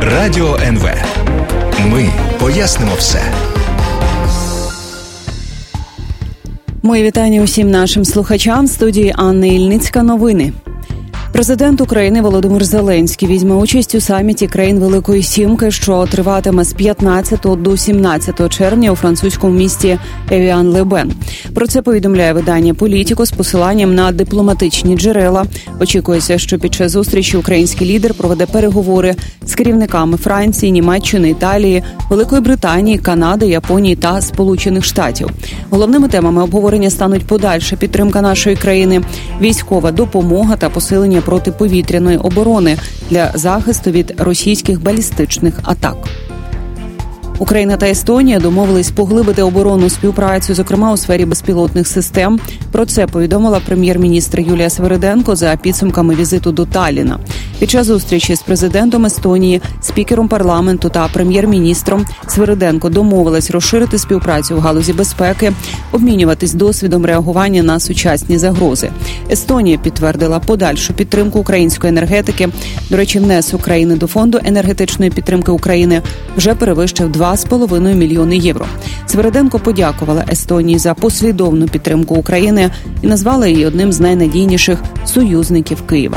Радіо НВ. Ми пояснимо все. Мої вітання усім нашим слухачам. В студії Анна Ільницька. Новини. Президент України Володимир Зеленський візьме участь у саміті країн Великої Сімки, що триватиме з 15 до 17 червня у французькому місті Евіан-ле-Бен. Про це повідомляє видання «Політіко» з посиланням на дипломатичні джерела. Очікується, що під час зустрічі український лідер проведе переговори з керівниками Франції, Німеччини, Італії, Великої Британії, Канади, Японії та Сполучених Штатів. Головними темами обговорення стануть подальша підтримка нашої країни, військова допомога та посилення протиповітряної оборони для захисту від російських балістичних атак. Україна та Естонія домовились поглибити оборонну співпрацю, зокрема у сфері безпілотних систем. Про це повідомила прем'єр-міністр Юлія Свериденко за підсумками візиту до Талліна. Під час зустрічі з президентом Естонії, спікером парламенту та прем'єр-міністром Свериденко домовилась розширити співпрацю в галузі безпеки, обмінюватись досвідом реагування на сучасні загрози. Естонія підтвердила подальшу підтримку української енергетики. До речі, внесок України до Фонду енергетичної підтримки України вже перевищив 2,5 мільйони євро. Свериденко подякувала Естонії за послідовну підтримку України і назвала її одним з найнадійніших союзників Києва.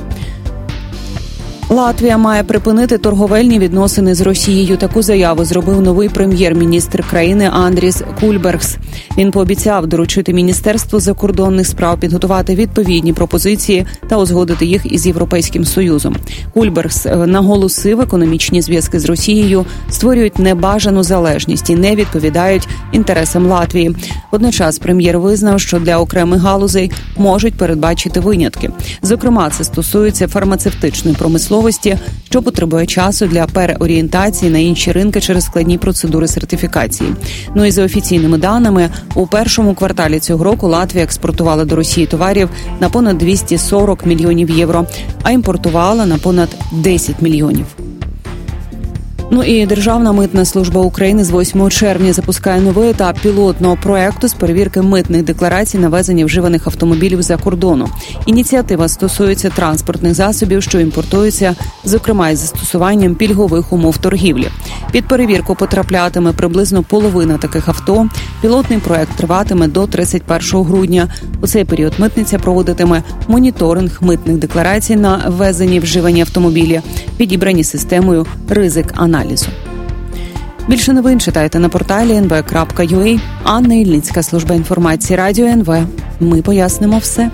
Латвія має припинити торговельні відносини з Росією. Таку заяву зробив новий прем'єр-міністр країни Андріс Кульбергс. Він пообіцяв доручити Міністерству закордонних справ підготувати відповідні пропозиції та узгодити їх із Європейським Союзом. Кульбергс наголосив, економічні зв'язки з Росією створюють небажану залежність і не відповідають інтересам Латвії. Водночас прем'єр визнав, що для окремих галузей можуть передбачити винятки. Зокрема, це стосується фармацевтичної промисловості, що потребує часу для переорієнтації на інші ринки через складні процедури сертифікації. Ну і за офіційними даними, у першому кварталі цього року Латвія експортувала до Росії товарів на понад 240 мільйонів євро, а імпортувала на понад 10 мільйонів. Ну і Державна митна служба України з 8 червня запускає новий етап пілотного проекту з перевірки митних декларацій на ввезення вживаних автомобілів за кордону. Ініціатива стосується транспортних засобів, що імпортуються, зокрема із застосуванням пільгових умов торгівлі. Під перевірку потраплятиме приблизно половина таких авто. Пілотний проект триватиме до 31 грудня. У цей період митниця проводитиме моніторинг митних декларацій на ввезені вживані автомобілі, підібрані системою ризик-аналізу. Більше новин читайте на порталі nv.ua. Анна Ільницька, служба інформації Радіо НВ. Ми пояснимо все.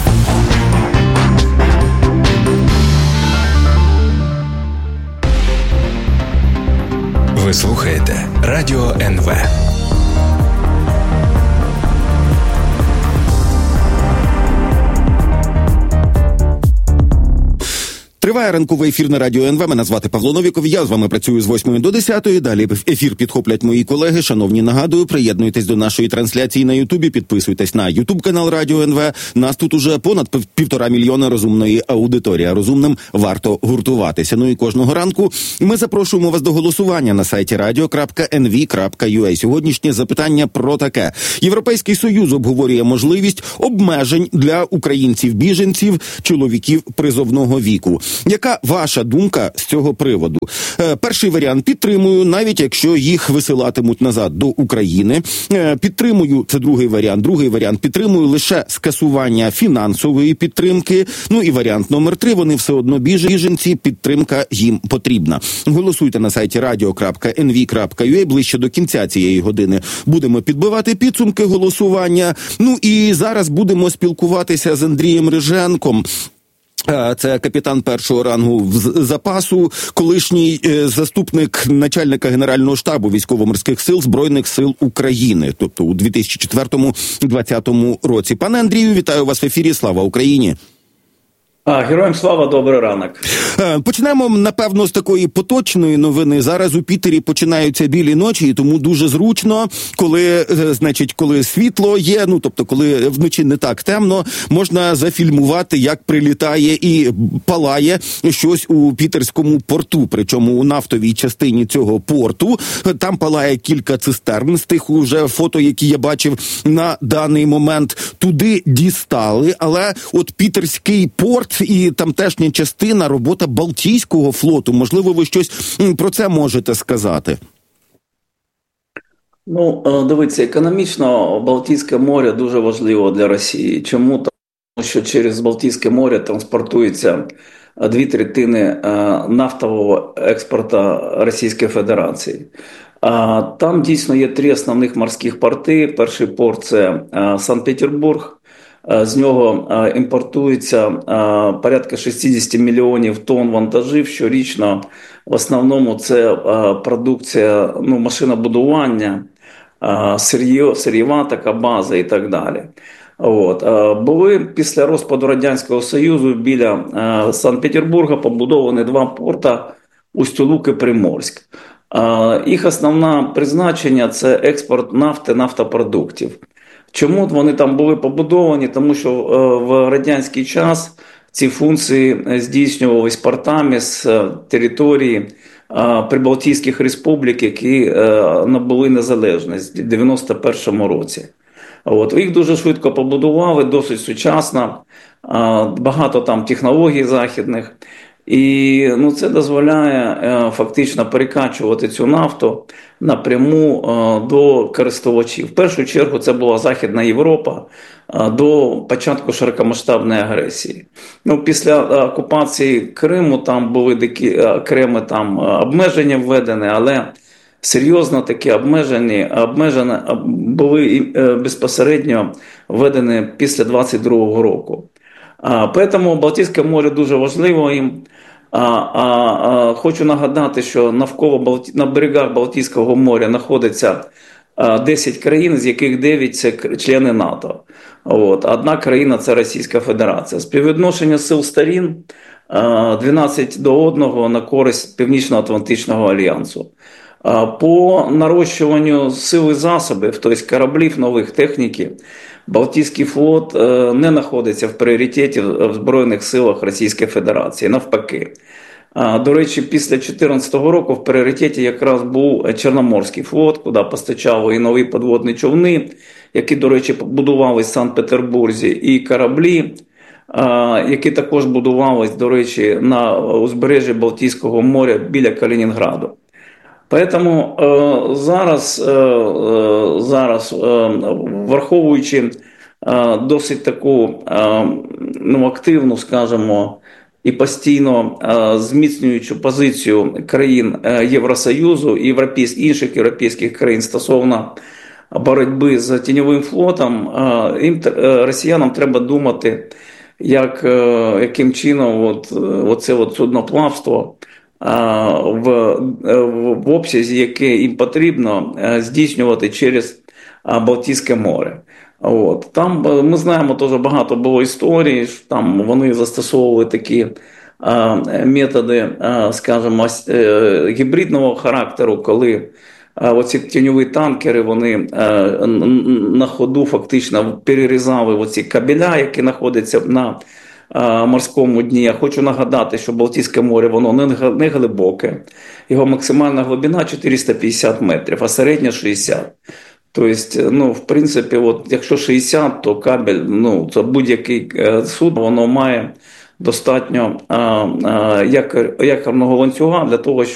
Ви слухаєте Радіо НВ. Триває ранковий ефір на Радіо НВ. Мене звати Павло Новіков. Я з вами працюю з 8 до 10. Далі ефір підхоплять мої колеги. Шановні, нагадую, приєднуйтесь до нашої трансляції на Ютубі, підписуйтесь на Ютуб-канал Радіо НВ. Нас тут уже понад 1,5 мільйона розумної аудиторії. Розумним варто гуртуватися. Ну і кожного ранку ми запрошуємо вас до голосування на сайті radio.nv.ua. Сьогоднішнє запитання про таке. Європейський Союз обговорює можливість обмежень для українців-біженців, чоловіків призовного віку. Яка ваша думка з цього приводу? Перший варіант – підтримую, навіть якщо їх висилатимуть назад до України. Підтримую – це другий варіант. Другий варіант – підтримую лише скасування фінансової підтримки. Ну і варіант номер 3 – вони все одно біженці, підтримка їм потрібна. Голосуйте на сайті radio.nv.ua. Ближче до кінця цієї години будемо підбивати підсумки голосування. Ну і зараз будемо спілкуватися з Андрієм Риженком. Це капітан першого рангу запасу, колишній заступник начальника Генерального штабу Військово-морських сил Збройних сил України, тобто у 2004-2020 році. Пане Андрію, вітаю вас в ефірі. Слава Україні! Героям слава, добрий ранок. Почнемо, напевно, з такої поточної новини. Зараз у Пітері починаються білі ночі, і тому дуже зручно, коли світло є, ну, тобто, коли вночі не так темно, можна зафільмувати, як прилітає і палає щось у пітерському порту. Причому у нафтовій частині цього порту там палає кілька цистерн з тих уже фото, які я бачив на даний момент. Туди дістали, але от пітерський порт і тамтешня частина, робота Балтійського флоту. Можливо, ви щось про це можете сказати? Ну, дивіться, економічно Балтійське море дуже важливо для Росії. Чому? Тому що через Балтійське море транспортується 2/3 нафтового експорту Російської Федерації. Там дійсно є 3 основних морських порти. Перший порт – це Санкт-Петербург. З нього імпортується порядка 60 мільйонів тонн вантажів щорічно. В основному це продукція машинобудування, сир'єва така база і так далі. Були після розпаду Радянського Союзу біля Санкт-Петербурга побудовані 2 порта Усть-Луг і Приморськ. Їх основне призначення – це експорт нафти, нафтопродуктів. Чому вони там були побудовані? Тому що в радянський час ці функції здійснювалися портами з території Прибалтійських республік, які набули незалежність у 1991 році. Їх дуже швидко побудували, досить сучасно, багато там технологій західних. І це дозволяє фактично перекачувати цю нафту напряму до користувачів. В першу чергу це була Західна Європа до початку широкомасштабної агресії. Після окупації Криму там були такі окремі обмеження введені, але серйозно такі обмеження були безпосередньо введені після 22-го року. Тому Балтійське море дуже важливо їм. Хочу нагадати, що навколо на берегах Балтійського моря знаходиться 10 країн, з яких 9 – це члени НАТО. Одна країна – це Російська Федерація. Співвідношення сил сторін 12-1 на користь Північно-Атлантичного альянсу. По нарощуванню сил і засобів, тобто кораблів, нових техніки, Балтійський флот не знаходиться в пріоритеті в Збройних силах Російської Федерації, навпаки. До речі, після 2014 року в пріоритеті якраз був Чорноморський флот, куди постачали і нові підводні човни, які, до речі, будувалися в Санкт-Петербурзі, і кораблі, які також будувалися, до речі, на узбережжі Балтійського моря біля Калінінграду. Тому зараз враховуючи досить таку активну, скажімо, і постійно зміцнюючу позицію країн Євросоюзу і інших європейських країн стосовно боротьби з тіньовим флотом, росіянам треба думати, яким чином оце судноплавство в обсязі, яке їм потрібно здійснювати через Балтійське море. Там ми знаємо, теж багато було історій, там вони застосовували такі методи, скажімо, гібридного характеру, коли оці тіньові танкери, вони на ходу фактично перерізали оці кабеля, які знаходяться на морському дні. Я хочу нагадати, що Балтійське море, воно не глибоке, його максимальна глибина 450 метрів, а середня 60. Тобто, в принципі, якщо 60, то кабель, це будь-який судно, воно має достатньо якорного ланцюга для того, щоб